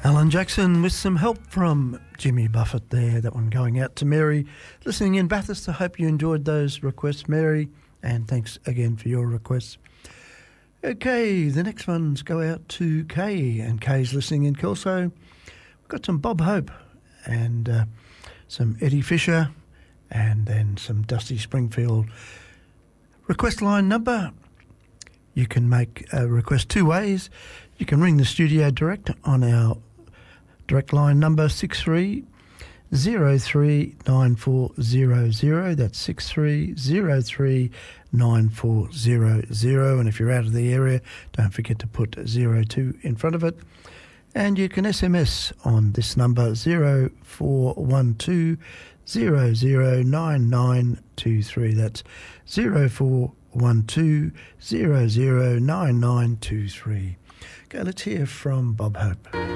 Alan Jackson with some help from Jimmy Buffett there. That one going out to Mary, listening in Bathurst. I hope you enjoyed those requests, Mary, and thanks again for your requests. Okay, the next ones go out to Kay, and Kay's listening in Kelso. We've got some Bob Hope and some Eddie Fisher and then some Dusty Springfield. Request line number, you can make a request two ways. You can ring the studio direct on our direct line number 63039400. That's 63039400. And if you're out of the area, don't forget to put 02 in front of it. And you can SMS on this number 0412 009923. That's 0412 009923. Okay, let's hear from Bob Hope.